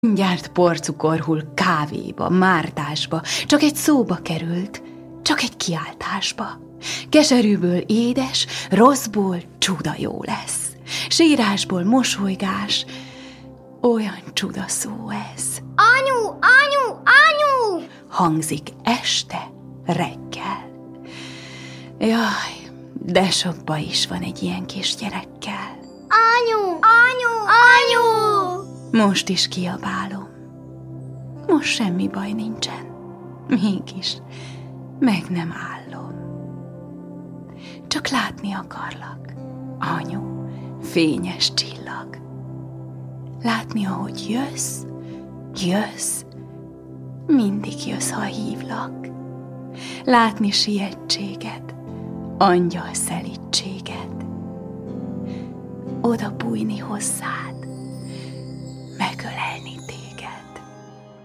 Mindjárt porcukor hull kávéba, mártásba, csak egy szóba került, csak egy kiáltásba. Keserűből édes, rosszból csuda jó lesz. Sírásból mosolygás, olyan csuda szó ez. Anyu, anyu, anyu! Hangzik este, reggel. Jaj, de sok baj is van egy ilyen kisgyerekkel. Anyu, anyu, anyu! Most is kiabálom. Most semmi baj nincsen. Mégis meg nem állom. Csak látni akarlak, anyu, fényes csillag. Látni, ahogy jössz, jössz, mindig jössz, ha hívlak. Látni sietséget, angyal szelítséget. Oda bújni hozzád,